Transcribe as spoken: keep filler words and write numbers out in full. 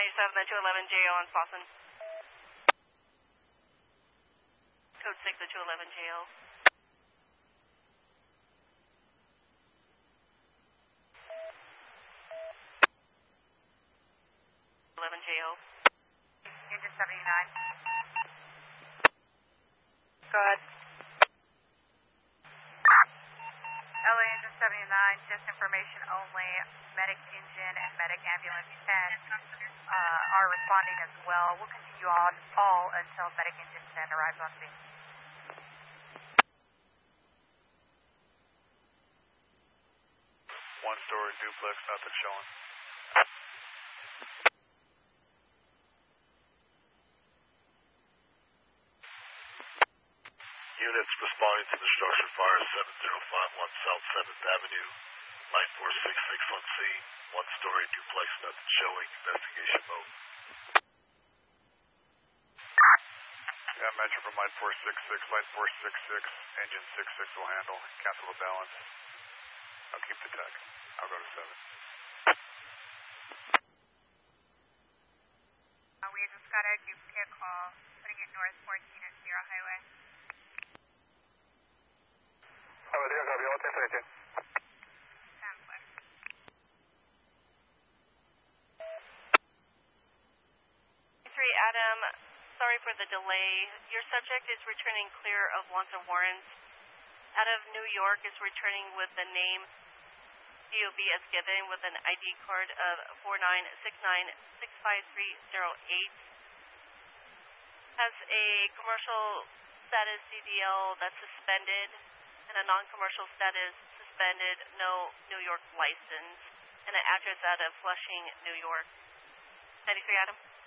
ninety-seven, the two eleven J O on Slauson. Code six, the two eleven J O. eleven J O. Engine seventy-nine. Go ahead. L A Engine seventy-nine, just information only. Medic Engine and Medic Ambulance ten uh, are responding as well. We'll continue on all until Medic Engine ten arrives on scene. One story duplex, nothing showing. Units responding to the structure fire seven zero five one South seventh Avenue, nine four six six on scene, one story duplex, nothing showing, investigation mode. Yeah, measure from line four six six, line four six six, engine six six will handle, cancel the balance. I'll keep the tech. I'll go to seven. Uh, we just got a duplicate call, putting it north fourteen at Sierra Highway. Highway zero, copy, all ten twenty-two. three Adam, sorry for the delay. Your subject is returning clear of wants and warrants. Out of New York is returning with the name D O B as given with an I D card of four nine six nine six five three zero eight. Has a commercial status C D L that's suspended and a non-commercial status suspended, no New York license, and an address out of Flushing, New York. ninety-three Adam.